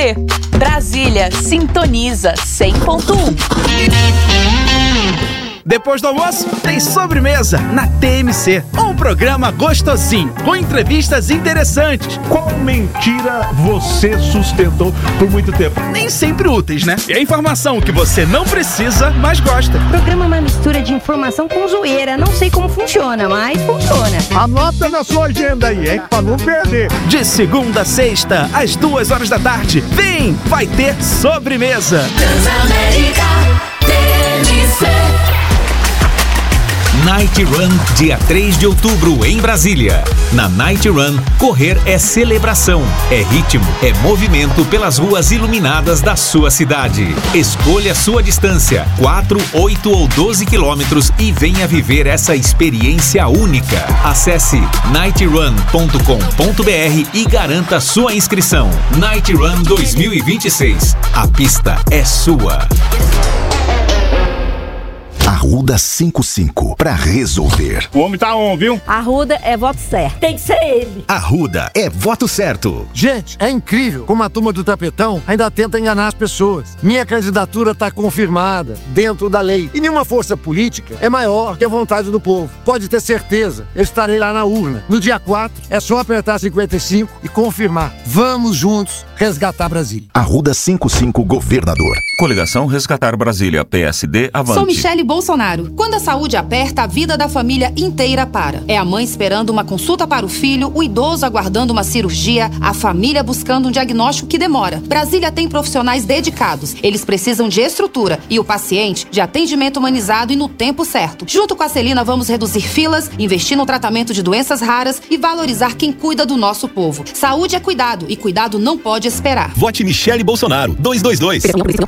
Brasília sintoniza 100.1. Depois do almoço, tem sobremesa na TMC. Um programa gostosinho, com entrevistas interessantes. Qual mentira você sustentou por muito tempo? Nem sempre úteis, né? E a informação que você não precisa, mas gosta. O programa é uma mistura de informação com zoeira. Não sei como funciona, mas funciona. Anota na sua agenda aí, hein? Pra não perder. De segunda a sexta, às 2h da tarde. Vem, vai ter sobremesa. Transamérica TMC. Night Run, dia 3 de outubro, em Brasília. Na Night Run, correr é celebração, é ritmo, é movimento pelas ruas iluminadas da sua cidade. Escolha sua distância, 4, 8 ou 12 quilômetros e venha viver essa experiência única. Acesse nightrun.com.br e garanta sua inscrição. Night Run 2026. A pista é sua. Arruda 55, pra resolver. O homem tá on, viu? Arruda é voto certo. Tem que ser ele. Arruda é voto certo. Gente, é incrível como a turma do tapetão ainda tenta enganar as pessoas. Minha candidatura tá confirmada, dentro da lei. E nenhuma força política é maior que a vontade do povo. Pode ter certeza, eu estarei lá na urna. No dia 4, é só apertar 55 e confirmar. Vamos juntos resgatar Brasília. Arruda 55, governador. Coligação Resgatar Brasília, PSD, avante. Sou Michele Bolsonaro. Quando a saúde aperta, a vida da família inteira para. É a mãe esperando uma consulta para o filho, o idoso aguardando uma cirurgia, a família buscando um diagnóstico que demora. Brasília tem profissionais dedicados. Eles precisam de estrutura e o paciente de atendimento humanizado e no tempo certo. Junto com a Celina, vamos reduzir filas, investir no tratamento de doenças raras e valorizar quem cuida do nosso povo. Saúde é cuidado e cuidado não pode esperar. Vote Michele Bolsonaro, 222.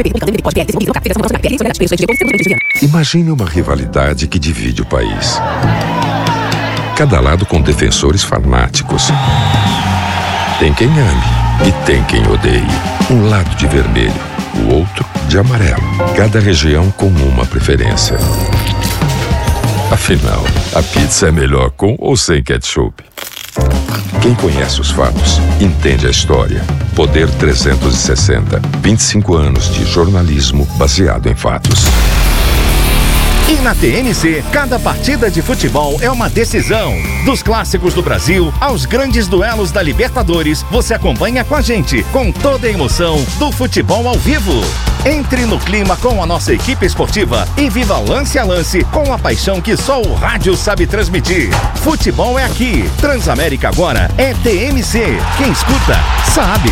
Imagine uma rivalidade que divide o país. Cada lado com defensores fanáticos. Tem quem ame e tem quem odeie. Um lado de vermelho, o outro de amarelo. Cada região com uma preferência. Afinal, a pizza é melhor com ou sem ketchup? Quem conhece os fatos, entende a história. Poder 360. 25 anos de jornalismo baseado em fatos. E na TMC, cada partida de futebol é uma decisão. Dos clássicos do Brasil aos grandes duelos da Libertadores, você acompanha com a gente, com toda a emoção do futebol ao vivo. Entre no clima com a nossa equipe esportiva e viva lance a lance com a paixão que só o rádio sabe transmitir. Futebol é aqui. Transamérica agora é TMC. Quem escuta, sabe.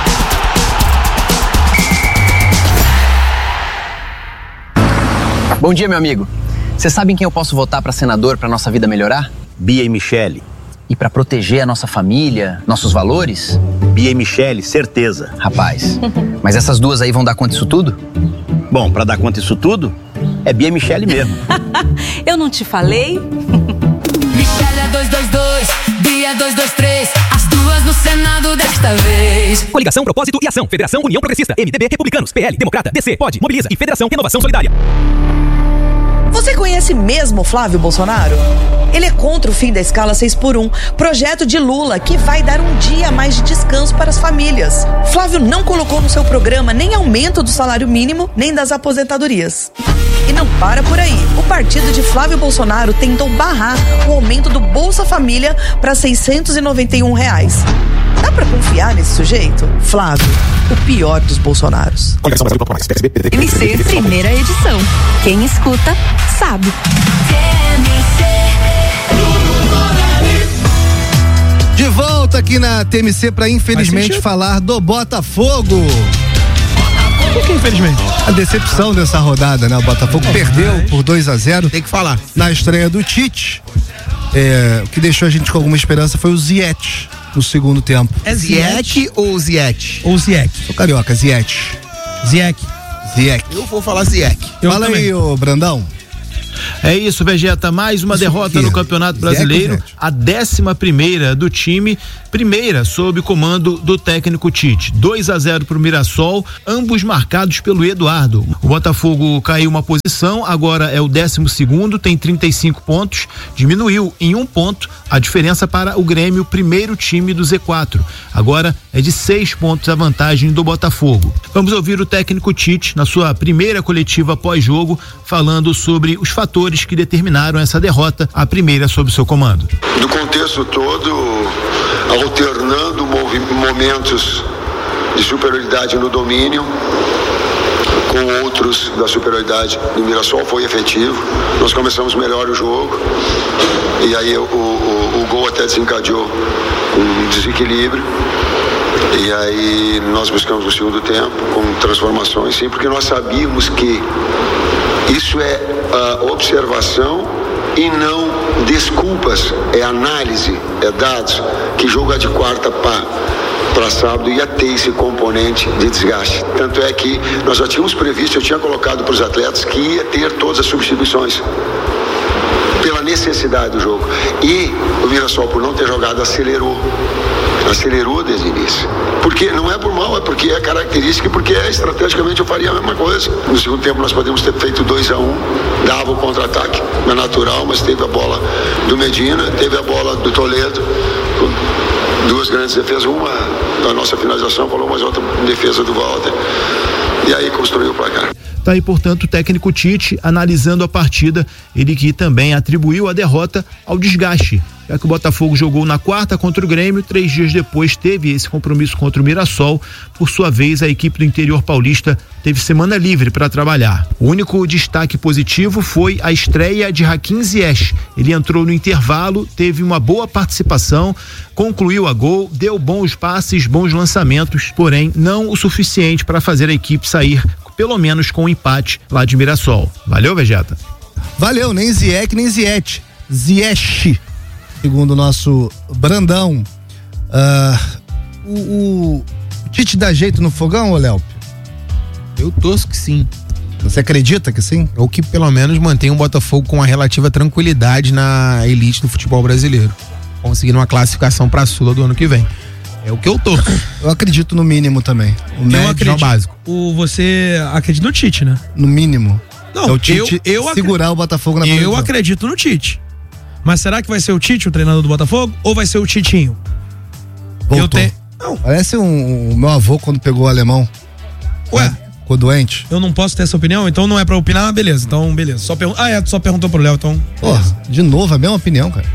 Bom dia, meu amigo. Você sabe em quem eu posso votar para senador para nossa vida melhorar? Bia e Michele. E para proteger a nossa família, nossos valores? Bia e Michele, certeza. Rapaz, mas essas duas aí vão dar conta disso tudo? Bom, para dar conta disso tudo, é Bia e Michele mesmo. Eu não te falei? Michele é 222, Bia é 223. As duas no Senado desta vez. Coligação, Propósito e Ação. Federação União Progressista. MDB, Republicanos, PL, Democrata, DC, Pode, Mobiliza e Federação Renovação Solidária. Você conhece mesmo Flávio Bolsonaro? Ele é contra o fim da escala 6x1, projeto de Lula que vai dar um dia a mais de descanso para as famílias. Flávio não colocou no seu programa nem aumento do salário mínimo, nem das aposentadorias. E não para por aí. O partido de Flávio Bolsonaro tentou barrar o aumento do Bolsa Família para R$ 691. Dá pra confiar nesse sujeito? Flávio, o pior dos Bolsonaros. TMC, primeira edição. Quem escuta, sabe. De volta aqui na TMC pra, infelizmente, falar do Botafogo. Por que, infelizmente? A decepção dessa rodada, né? O Botafogo perdeu por 2-0. Tem que falar. Na estreia do Tite. O que deixou a gente com alguma esperança foi o Ziyech no segundo tempo. É Ziyech ou Ziyech? Ou Ziyech. Sou carioca, Ziyech. Eu vou falar Ziyech. Fala aí, ô Brandão. É isso, Vegeta, mais uma derrota no Campeonato Brasileiro, a 11ª do time, primeira sob comando do técnico Tite. 2-0 pro Mirassol, ambos marcados pelo Eduardo. O Botafogo caiu uma posição, agora é o 12º, tem 35 pontos, diminuiu em 1 ponto a diferença para o Grêmio, primeiro time do Z4. Agora é de 6 pontos a vantagem do Botafogo. Vamos ouvir o técnico Tite na sua primeira coletiva pós-jogo, falando sobre os fatores que determinaram essa derrota, a primeira sob seu comando. Do contexto todo, alternando momentos de superioridade no domínio com outros da superioridade do Mirassol, foi efetivo. Nós começamos melhor o jogo e aí o gol até desencadeou um desequilíbrio. E aí nós buscamos no segundo tempo com transformações, sim, porque nós sabíamos que isso é observação e não desculpas, é análise, é dados, que jogo de quarta para sábado ia ter esse componente de desgaste. Tanto é que nós já tínhamos previsto, eu tinha colocado para os atletas que ia ter todas as substituições pela necessidade do jogo. E o Mirassol, por não ter jogado, acelerou desde o início. Porque não é por mal, é porque é característica e porque estrategicamente eu faria a mesma coisa. No segundo tempo nós podemos ter feito 2-1, dava o contra-ataque, é natural, mas teve a bola do Medina, teve a bola do Toledo, duas grandes defesas, uma da nossa finalização, falou, mas outra defesa do Walter, e aí construiu o placar. Tá aí, portanto, o técnico Tite analisando a partida, ele que também atribuiu a derrota ao desgaste, já que o Botafogo jogou na quarta contra o Grêmio, 3 dias depois teve esse compromisso contra o Mirassol. Por sua vez, a equipe do interior paulista teve semana livre para trabalhar. O único destaque positivo foi a estreia de Hakim Ziyech. Ele entrou no intervalo, teve uma boa participação, concluiu a gol, deu bons passes, bons lançamentos, porém não o suficiente para fazer a equipe sair pelo menos com um empate lá de Mirassol. Valeu, Vegeta? Valeu, nem Ziyech, nem Ziyech. Ziyech, segundo o nosso Brandão. O Tite dá jeito no fogão, ô Léo? Eu torço que sim. Você acredita que sim? Ou que pelo menos mantém o Botafogo com uma relativa tranquilidade na elite do futebol brasileiro, conseguindo uma classificação pra Sula do ano que vem. É o que eu torço. Eu acredito no mínimo também. O médio é o básico. Você acredita no Tite, né? No mínimo. Não, é o Tite segurar o Botafogo na mão. Eu acredito no Tite. Mas será que vai ser o Tite o treinador do Botafogo ou vai ser o Titinho? Voltou. Não. Parece o meu avô quando pegou o alemão. Ué? Ficou doente. Eu não posso ter essa opinião, então não é pra opinar, beleza. Então, beleza. Só perguntou pro Léo, então. Pô, de novo, a mesma opinião, cara.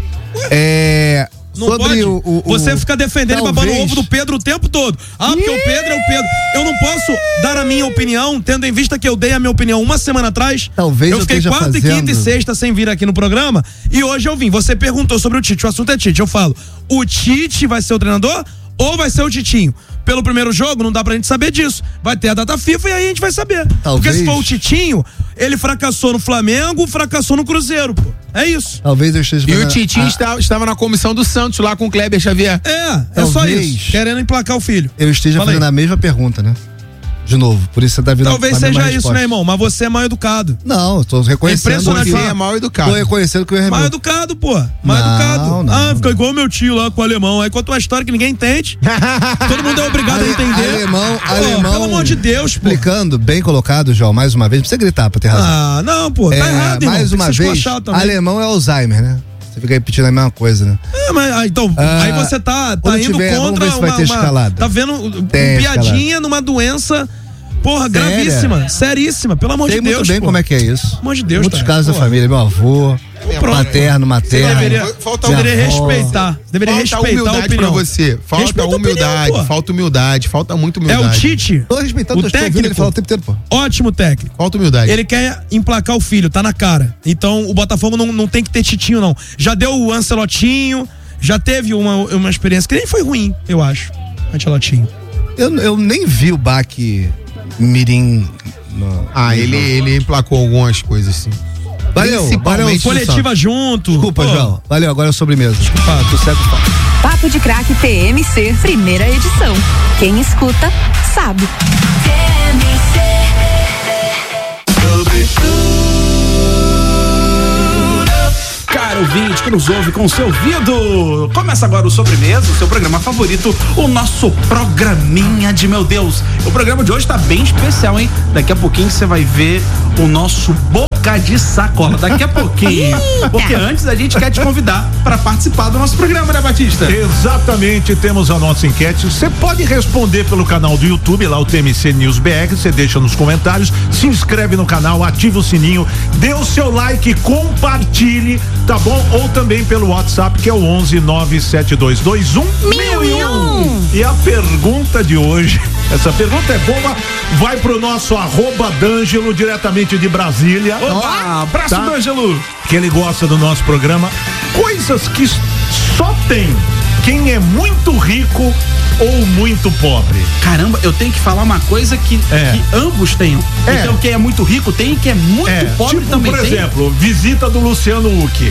Não sobre pode. Você fica defendendo e babando o ovo do Pedro o tempo todo. Porque o Pedro é o Pedro. Eu não posso dar a minha opinião, tendo em vista que eu dei a minha opinião uma semana atrás. Talvez eu fiquei quarta, quinta e sexta sem vir aqui no programa. E hoje eu vim. Você perguntou sobre o Tite. O assunto é Tite. Eu falo, o Tite vai ser o treinador ou vai ser o Titinho? Pelo primeiro jogo, não dá pra gente saber disso. Vai ter a data FIFA e aí a gente vai saber. Talvez. Porque se for o Titinho, ele fracassou no Flamengo, fracassou no Cruzeiro, pô. É isso. Talvez eu esteja. E o Titinho estava na comissão do Santos lá com o Kleber Xavier. É só isso. Querendo emplacar o filho. Eu esteja fazendo a mesma pergunta, né? De novo, por isso você tá vindo. Talvez seja isso, né, irmão? Mas você é mal educado. Não, eu tô reconhecendo que você é mal educado. Tô reconhecendo que eu errei. Mal educado, pô. Mal educado. Não. Ficou igual meu tio lá com o alemão. Aí conta uma história que ninguém entende. Todo mundo é obrigado a entender. Alemão. Pelo amor de Deus, pô. Explicando, bem colocado, João, mais uma vez. Não precisa gritar pra ter razão. Não, pô. Tá errado, irmão. Mais uma vez, alemão é Alzheimer, né? Você fica repetindo a mesma coisa, né? Então, aí você tá indo contra vamos ver se vai ter escalada. Tá vendo piadinha numa doença. Porra, gravíssima, seríssima, pelo amor de Deus. Muito bem como é que é isso. Pelo amor de Deus. Muitos casos da família, meu avô, materno. Deveria respeitar. Deveria respeitar a opinião. Pra você. Falta humildade, falta humildade, falta muita humildade. É o Tite. Tô respeitando o técnico. Ele fala o tempo inteiro, pô. Ótimo técnico. Falta humildade. Ele quer emplacar o filho, tá na cara. Então o Botafogo não tem que ter Titinho, não. Já deu o Ancelotinho, já teve uma experiência que nem foi ruim, eu acho. Ancelotinho. Eu nem vi o baque Mirim. Ele emplacou algumas coisas, sim. Valeu. Coletiva junto. Desculpa, João. Valeu, agora é sobremesa. Desculpa, tô certo. Papo de Craque TMC, primeira edição. Quem escuta, sabe. que nos ouve com o seu ouvido. Começa agora o Sobremesa, o seu programa favorito, o nosso programinha de meu Deus. O programa de hoje tá bem especial, hein? Daqui a pouquinho você vai ver o nosso Boca de Sacola. Daqui a pouquinho. Porque antes a gente quer te convidar para participar do nosso programa, né, Batista? Exatamente, temos a nossa enquete. Você pode responder pelo canal do YouTube, lá o TMC News BR, você deixa nos comentários, se inscreve no canal, ativa o sininho, dê o seu like, compartilhe, tá bom? Ou também pelo WhatsApp, que é o 11-97221-1001. E a pergunta de hoje, essa pergunta é boa, vai pro nosso @D'Angelo, diretamente de Brasília. Opa, abraço, tá? D'Angelo. Que ele gosta do nosso programa. Coisas que só tem quem é muito rico ou muito pobre. Caramba, eu tenho que falar uma coisa que ambos tenham. Então quem é muito rico tem e quem é muito pobre tipo, também por tem. Por exemplo, visita do Luciano Huck.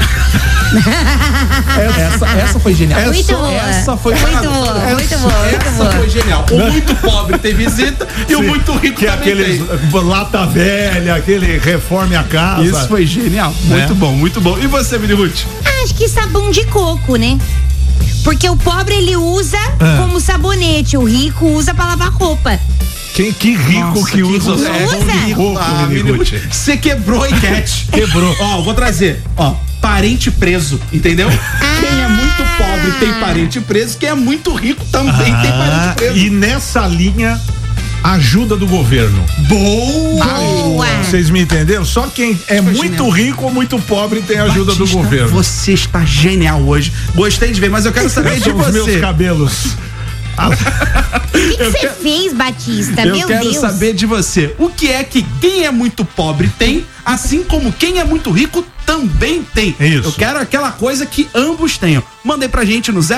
essa foi genial. Muito boa. Essa foi muito boa. Essa foi genial. O muito pobre tem visita e o muito rico que também aqueles tem. Lata velha, aquele reforme a casa. Isso foi genial. Muito bom, muito bom. E você, Mini Ruth? Acho que sabão de coco, né? Porque o pobre ele usa como sabonete, o rico usa pra lavar roupa. Que rico que usa sabão de coco, Mini Ruth. Você quebrou a enquete. Quebrou. Ó, vou trazer. Ó, parente preso, entendeu? Quem é muito pobre tem parente preso, quem é muito rico também tem parente preso. E nessa linha, ajuda do governo. Boa! Vocês me entenderam? Só quem é muito rico ou muito pobre tem ajuda do governo. Você está genial hoje. Gostei de ver, mas eu quero saber de você. Os meus cabelos. O que você fez, Batista? Eu quero saber de você. O que é que quem é muito pobre tem, assim como quem é muito rico também tem? Isso. Eu quero aquela coisa que ambos tenham. Mandei pra gente no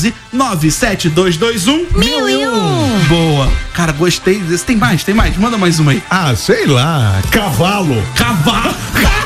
011-97221-1001. Boa. Cara, gostei desse. Tem mais. Manda mais uma aí. Ah, sei lá. Cavalo. Caraca,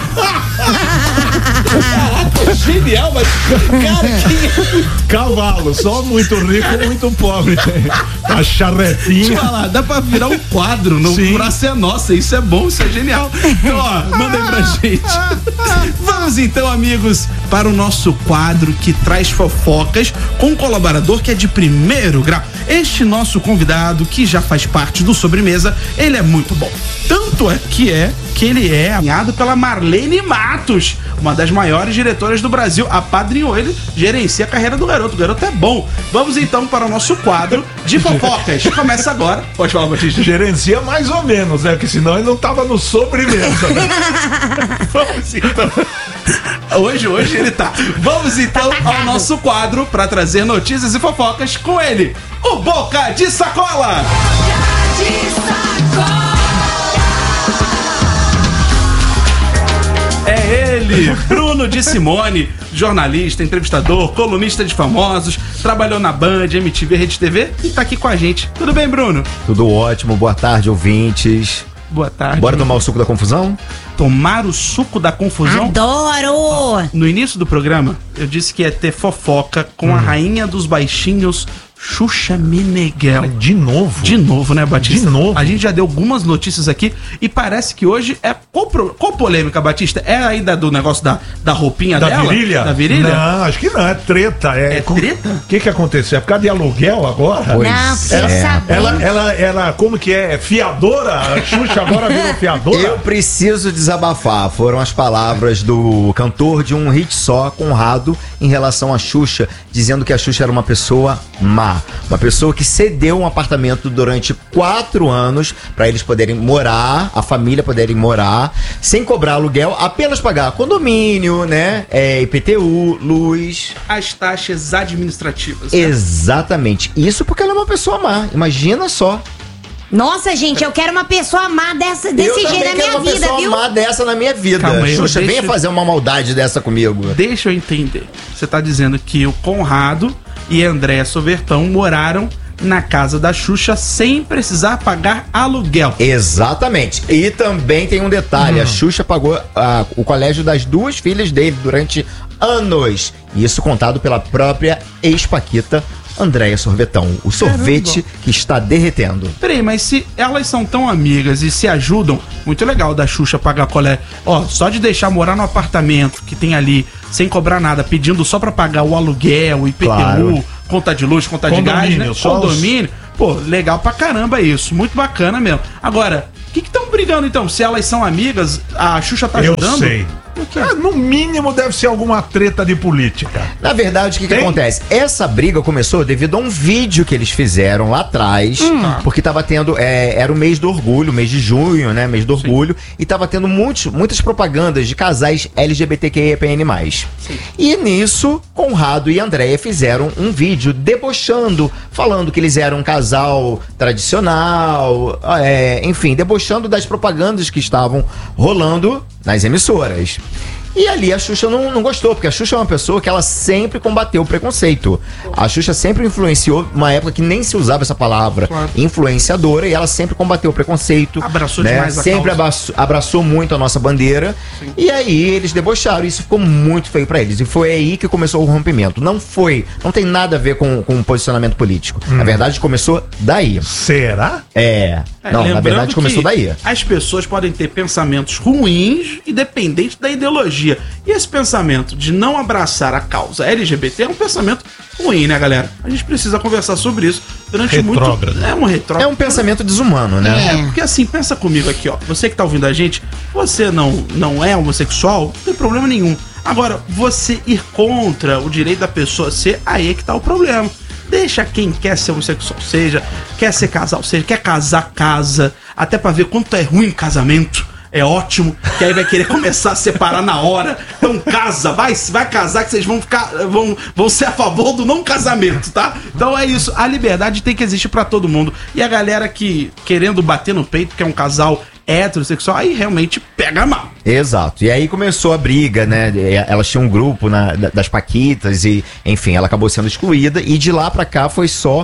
genial, mas cara, cavalo, só muito rico ou muito pobre. A charretinha. Deixa eu falar, dá pra virar um quadro no Praça é Nossa, isso é bom, isso é genial. Então, ó, manda aí pra gente. Vamos então, amigos, para o nosso quadro que traz fofocas com um colaborador que é de primeiro grau. Este nosso convidado, que já faz parte do Sobremesa, ele é muito bom. Tanto é que ele é alinhado pela Marlene Matos, uma das maiores diretoras do Brasil. Apadrinhou ele, gerencia a carreira do garoto. O garoto é bom. Vamos então para o nosso quadro de fofocas. Começa agora. Pode falar, Batista. Gerencia mais ou menos, né? Porque senão ele não tava no Sobremesa. Né? Vamos então. Hoje ele tá. Vamos então ao nosso quadro para trazer notícias e fofocas com ele, o Boca de Sacola. Boca de Sacola. É ele, Bruno de Simone, jornalista, entrevistador, colunista de famosos, trabalhou na Band, MTV, Rede TV e tá aqui com a gente. Tudo bem, Bruno? Tudo ótimo, boa tarde, ouvintes. Boa tarde. Bora tomar o suco da confusão? Tomar o suco da confusão? Adoro! No início do programa, eu disse que ia ter fofoca com a rainha dos baixinhos, Xuxa Meneghel. De novo? De novo, né, Batista? De novo. A gente já deu algumas notícias aqui e parece que hoje é... Qual polêmica, Batista? É ainda do negócio da roupinha da dela? Virilha? Da virilha? Não, acho que não, é treta. É treta? O que aconteceu? É por causa de aluguel agora? Pois ela, como que é? Fiadora? A Xuxa agora virou fiadora? Eu preciso desabafar. Foram as palavras do cantor de um hit só, Conrado, em relação a Xuxa, dizendo que a Xuxa era uma pessoa má. Uma pessoa que cedeu um apartamento durante 4 anos para eles poderem morar, a família poderem morar, sem cobrar aluguel, apenas pagar condomínio, né? IPTU, luz. As taxas administrativas. Né? Exatamente. Isso porque ela é uma pessoa má. Imagina só. Nossa, gente, eu quero uma pessoa má desse jeito na minha vida, viu? Eu também quero uma pessoa má dessa na minha vida. Calma aí, Xuxa, venha fazer uma maldade dessa comigo. Deixa eu entender. Você tá dizendo que o Conrado e Andréa Sobertão moraram na casa da Xuxa sem precisar pagar aluguel. Exatamente. E também tem um detalhe, a Xuxa pagou o colégio das 2 filhas dele durante anos. Isso contado pela própria ex-paquita Andréia Sorvetão, o sorvete que está derretendo. Peraí, mas se elas são tão amigas e se ajudam, muito legal da Xuxa pagar colé. Ó, só de deixar morar no apartamento que tem ali, sem cobrar nada, pedindo só pra pagar o aluguel, IPTU, Claro. conta de luz, conta de gás, né? Condomínio. Pô, legal pra caramba isso. Muito bacana mesmo. Agora, o que estão brigando então? Se elas são amigas, a Xuxa tá ajudando? Eu sei. No mínimo deve ser alguma treta de política. Na verdade, o que acontece? Essa briga começou devido a um vídeo que eles fizeram lá atrás, porque tava tendo, era o mês do orgulho, mês de junho, né, mês do orgulho, e tava tendo muitas propagandas de casais LGBTQIAPN+. E nisso, Conrado e Andréia fizeram um vídeo debochando, falando que eles eram um casal tradicional, enfim, debochando das propagandas que estavam rolando nas emissoras. E ali a Xuxa não gostou, porque a Xuxa é uma pessoa que ela sempre combateu o preconceito. A Xuxa sempre influenciou, uma época que nem se usava essa palavra, influenciadora, e ela sempre combateu o preconceito. Abraçou demais a sempre abraçou muito a nossa bandeira. Sim. E aí eles debocharam, e isso ficou muito feio pra eles. E foi aí que começou o rompimento. Não tem nada a ver com um posicionamento político. Na verdade, começou daí. Será? Não, na verdade começou daí. As pessoas podem ter pensamentos ruins, independente da ideologia. E esse pensamento de não abraçar a causa LGBT é um pensamento ruim, né, galera? A gente precisa conversar sobre isso durante retrógrado. muito... É um retrógrado. É um pensamento desumano, né? Porque assim, pensa comigo aqui, ó. Você que tá ouvindo a gente, você não é homossexual, não tem problema nenhum. Agora, você ir contra o direito da pessoa ser, aí é que tá o problema. Deixa quem quer ser homossexual, seja, quer ser casal, seja, quer casar, casa, até pra ver quanto é ruim casamento. É ótimo, que aí vai querer começar a separar na hora. Então casa, vai casar, que vocês vão ser a favor do não casamento, tá? Então é isso, a liberdade tem que existir pra todo mundo. E a galera que querendo bater no peito, que é um casal heterossexual, aí realmente pega mal. Exato. E aí começou a briga, né? Elas tinham um grupo das Paquitas e, enfim, ela acabou sendo excluída, e de lá pra cá foi só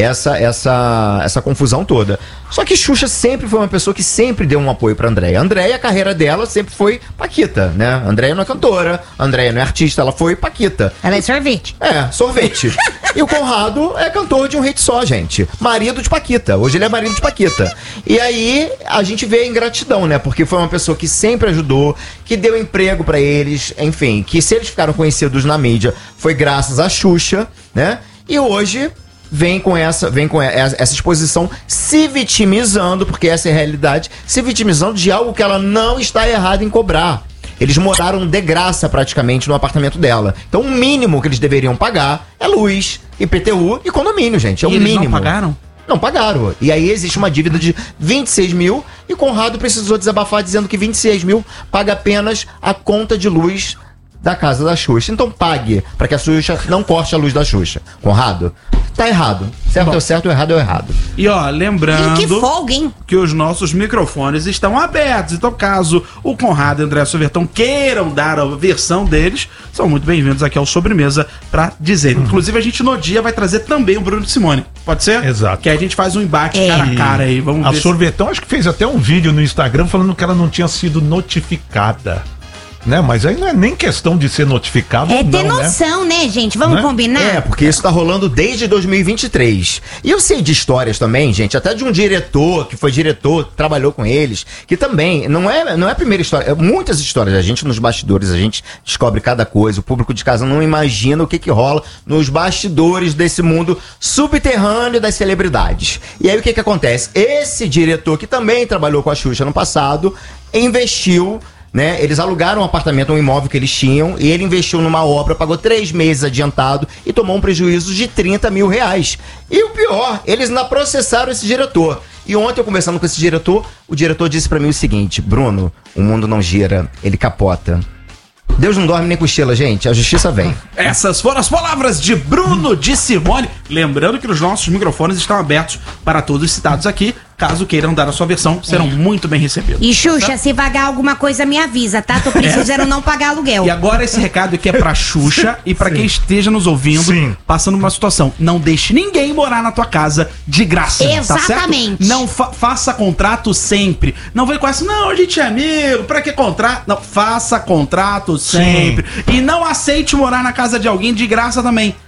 essa confusão toda. Só que Xuxa sempre foi uma pessoa que sempre deu um apoio pra Andréia. Andréia, a carreira dela sempre foi Paquita, né? Andréia não é cantora, Andréia não é artista, ela foi Paquita. Ela é sorvete. Sorvete. E o Conrado é cantor de um hit só, gente. Marido de Paquita. Hoje ele é marido de Paquita. E aí a gente vê a ingratidão, né? Porque foi uma pessoa que sempre ajudou, que deu emprego pra eles, enfim, que se eles ficaram conhecidos na mídia foi graças a Xuxa, né? E hoje vem com essa exposição, se vitimizando, porque essa é a realidade, se vitimizando de algo que ela não está errada em cobrar. Eles moraram de graça praticamente no apartamento dela. Então o mínimo que eles deveriam pagar é luz, IPTU e condomínio, gente. É o mínimo. Não pagaram? Não pagaram. E aí existe uma dívida de 26 mil e Conrado precisou desabafar dizendo que 26 mil paga apenas a conta de luz da casa da Xuxa. Então pague, para que a Xuxa não corte a luz da Xuxa. Conrado, tá errado. Certo é o certo, o errado é o errado. E ó, lembrando que folga, hein? Que os nossos microfones estão abertos. Então, caso o Conrado e o André Sorvetão queiram dar a versão deles, são muito bem-vindos aqui ao Sobremesa pra dizer. Inclusive, a gente no dia vai trazer também o Bruno Simone. Pode ser? Exato. Que aí a gente faz um embate cara a cara aí. Vamos ver. A Sorvetão acho que fez até um vídeo no Instagram falando que ela não tinha sido notificada. Né? Mas aí não é nem questão de ser notificado. É ter noção, né, gente? Vamos combinar? Porque isso tá rolando desde 2023. E eu sei de histórias também, gente, até de um diretor, que foi diretor, trabalhou com eles, que também, não é a primeira história, muitas histórias, a gente nos bastidores, a gente descobre cada coisa, o público de casa não imagina o que rola nos bastidores desse mundo subterrâneo das celebridades. E aí o que acontece? Esse diretor, que também trabalhou com a Xuxa no passado, investiu, né? Eles alugaram um apartamento, um imóvel que eles tinham, e ele investiu numa obra, pagou 3 meses adiantado e tomou um prejuízo de 30 mil reais. E o pior, eles ainda processaram esse diretor. E ontem eu conversando com esse diretor, o diretor disse pra mim o seguinte: Bruno, o mundo não gira, ele capota. Deus não dorme nem cochila, gente. A justiça vem. Essas foram as palavras de Bruno de Simone. Lembrando que os nossos microfones estão abertos para todos citados aqui. Caso queiram dar a sua versão, serão muito bem recebidos. E Xuxa, tá? Se vagar alguma coisa, me avisa, tá? Tô precisando não pagar aluguel. E agora esse recado aqui é pra Xuxa e pra quem esteja nos ouvindo, passando uma situação. Não deixe ninguém morar na tua casa de graça. Exatamente. Tá certo? Não faça contrato sempre. Não vem com essa, não, a gente é amigo, pra que contrato? Não, faça contrato sempre. E não aceite morar na casa de alguém de graça também.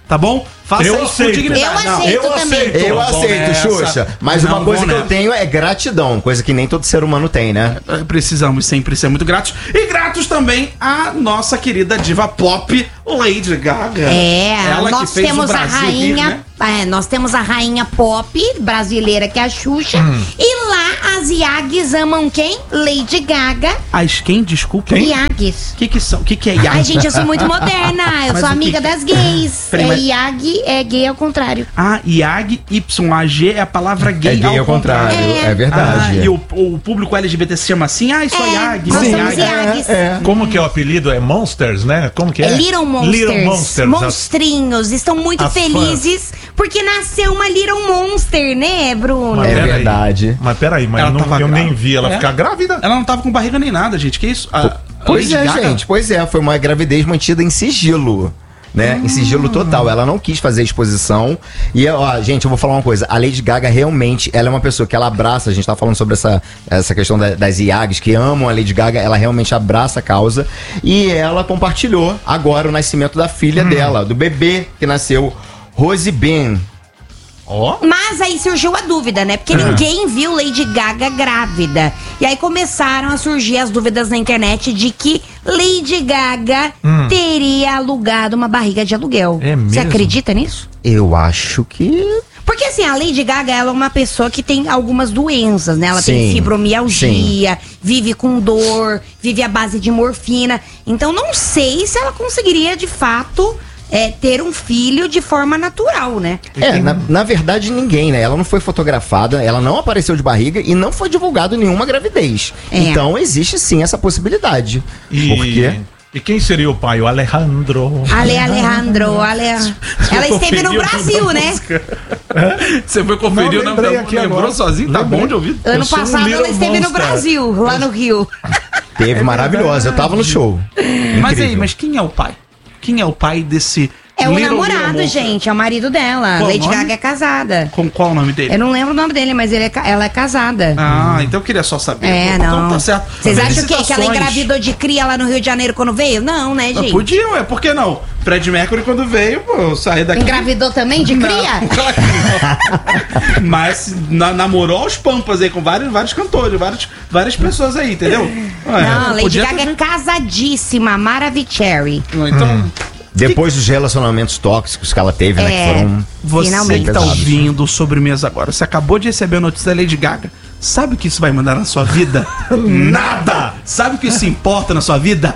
tá bom? Faça Eu isso aceito. com dignidade. Eu aceito também. Eu aceito, Xuxa. Mas uma coisa que eu tenho é gratidão, coisa que nem todo ser humano tem, né? Precisamos sempre ser muito gratos. E gratos também à nossa querida diva pop, Lady Gaga. Ela nós que fez temos o Brasil a rainha. vir, né? Nós temos a rainha pop brasileira, que é a Xuxa. E lá as Iags amam quem? Lady Gaga. As quem? Desculpa. Iags. O que são? O que é Iag? Ai, gente, eu sou muito moderna. Eu Mas sou o amiga das gays. Peraí, mas- Iag é gay ao contrário. Ah, Iag, YAG é a palavra gay, É gay ao contrário, é verdade. E o público LGBT se chama assim? Ah, isso é Iag. nós isso é somos Iag. Iags. Como que é o apelido? É Monsters, né? Como que é? Little Monsters. Little Monsters. Monstrinhos. Estão muito As felizes porque nasceu uma Little Monster, né, Bruno? Mas peraí. verdade. Mas peraí, mas Ela não, tava eu nem grávida. vi ela É? ficar grávida. Ela não tava com barriga nem nada, gente. Que isso? Pois Lady é, Gaga? gente. Pois é, foi uma gravidez mantida em sigilo. Né? Em sigilo total. Ela não quis fazer exposição. E, ó, gente, eu vou falar uma coisa. A Lady Gaga realmente, ela é uma pessoa que ela abraça. A gente tá falando sobre essa questão das Iags que amam a Lady Gaga. Ela realmente abraça a causa. E ela compartilhou agora o nascimento da filha dela, do bebê que nasceu, Rosie Bean. Mas aí surgiu a dúvida, né? Porque ninguém viu Lady Gaga grávida. E aí começaram a surgir as dúvidas na internet de que Lady Gaga teria alugado uma barriga de aluguel. É Você mesmo? acredita nisso? Eu acho que... Porque assim, a Lady Gaga, ela é uma pessoa que tem algumas doenças, né? Ela Sim, tem fibromialgia, vive com dor, vive à base de morfina. Então não sei se ela conseguiria, de fato, ter um filho de forma natural, né? Na verdade, ninguém, né? Ela não foi fotografada, ela não apareceu de barriga e não foi divulgado nenhuma gravidez. Então existe sim essa possibilidade. Por quê? E quem seria o pai? O Alejandro. Alejandro. Ela esteve no Brasil, né? Você foi conferir o nome da música, lembrou sozinho? Tá bom de ouvir? Ano passado ela esteve no Brasil, lá no Rio. Teve, maravilhosa. Eu tava no show. Mas aí, Incrível. mas quem é o pai? Quem é o pai desse... É o Little namorado, Monster? gente, é o marido dela. Qual o Lady nome? Gaga é casada. Com qual o nome dele? Eu não lembro o nome dele, mas ela é casada. Ah, então eu queria só saber. Não. Então tá certo. Vocês acham que ela Felicitações. engravidou de cria lá no Rio de Janeiro quando veio? Não, né, gente? Podia, ué, por que não? Fred Mercury, quando veio, pô, saí daqui. Engravidou também de cria? Mas namorou aos pampas aí com vários cantores, várias pessoas aí, entendeu? Não, Lady Gaga é casadíssima, Maravicherry. Então. Depois dos relacionamentos tóxicos que ela teve, né? Que foram. Você que tá ouvindo Sobremesa agora, você acabou de receber a notícia da Lady Gaga. Sabe o que isso vai mandar na sua vida? Nada! Sabe o que isso importa na sua vida?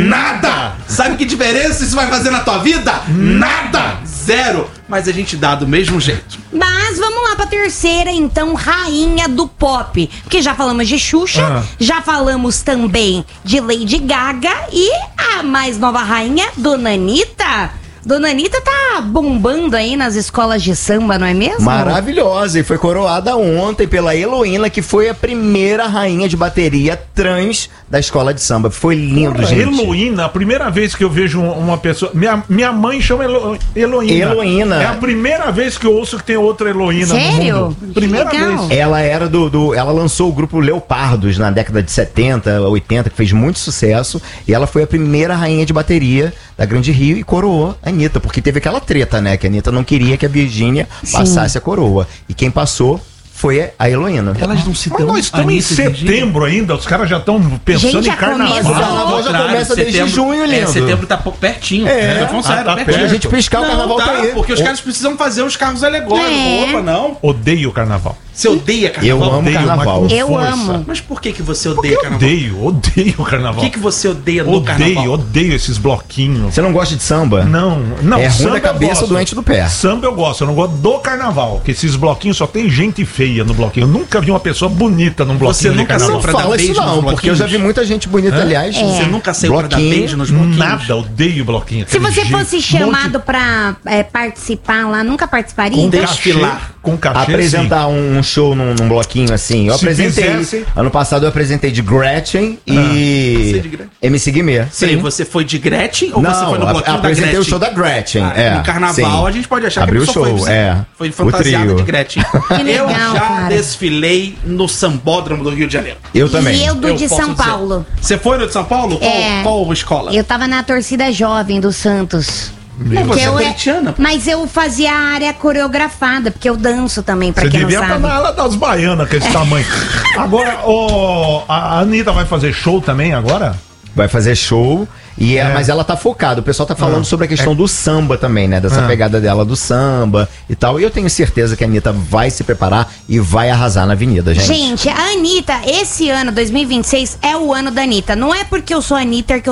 Nada! Sabe que diferença isso vai fazer na tua vida? Nada! Zero! Mas a gente dá do mesmo jeito. Mas vamos lá pra terceira, então, rainha do pop. Porque já falamos de Xuxa, já falamos também de Lady Gaga e a mais nova rainha, Dona Anitta. Dona Anitta tá bombando aí nas escolas de samba, não é mesmo? Maravilhosa, e foi coroada ontem pela Heloína, que foi a primeira rainha de bateria trans da escola de samba. Foi lindo, gente. Heloína, a primeira vez que eu vejo uma pessoa. Minha mãe chama Heloína. Heloína. É a primeira vez que eu ouço que tem outra Heloína Sério? no mundo. Primeira vez. Ela era ela lançou o grupo Leopardos na década de 70, 80, que fez muito sucesso. E ela foi a primeira rainha de bateria da Grande Rio e coroou a Anitta, porque teve aquela treta, né? Que a Anitta não queria que a Virgínia passasse a coroa. E quem passou foi a Heloína. Elas não se Mas nós estamos em setembro ainda, os caras já estão pensando Gente, em carnaval. O carnaval já começa desde junho, lindo. Setembro tá pertinho. É. Tô sério, Tá pertinho. perto. A gente piscar o carnaval tá aí. Porque os caras precisam fazer os carros alegóricos. Opa, não. Odeio o carnaval. Você odeia carnaval? Eu amo carnaval. mas com Eu força. amo. Mas por que você odeia carnaval? Odeio o carnaval. O que você odeia no carnaval? Odeio esses bloquinhos. Você não gosta de samba? Não. É ruim samba da eu cabeça, gosto. doente do pé. Samba eu gosto, eu não gosto do carnaval, porque esses bloquinhos só tem gente feia no bloquinho. Eu nunca vi uma pessoa bonita num bloquinho Você de nunca carnaval. Não pra dar fala isso beijo não, nos porque eu já vi bloquinhos? muita gente bonita, aliás. Você nunca saiu pra dar Bloquinho. beijo nos bloquinhos? Nada, odeio bloquinho. Se aquele você jeito. fosse chamado pra participar lá, nunca participaria? Com desfilar. Com cachê, apresentar um show num bloquinho assim. Eu Se apresentei. fizesse- Ano passado eu apresentei de Gretchen Você e de Gretchen? MC Guimê. Sim. Você foi de Gretchen ou você foi no bloquinho da apresentei Gretchen? o show da Gretchen. No carnaval sim. a gente pode achar Abriu que a o pessoa show, foi o fantasiada trio. de Gretchen. legal, eu já cara. desfilei no Sambódromo do Rio de Janeiro. Eu também. E eu do de posso São dizer. Paulo. Você foi no de São Paulo? Qual escola? Eu tava na torcida jovem do Santos. Mas eu fazia a área coreografada, porque eu danço também, pra quem não sabe. Você devia estar na ala das baianas com esse tamanho. Agora, a Anitta vai fazer show também agora? Vai fazer show, mas ela tá focada. O pessoal tá falando sobre a questão do samba também, né? Dessa pegada dela do samba e tal. E eu tenho certeza que a Anitta vai se preparar e vai arrasar na avenida, gente. Gente, a Anitta, esse ano, 2026, é o ano da Anitta. Não é porque eu sou a Anitta que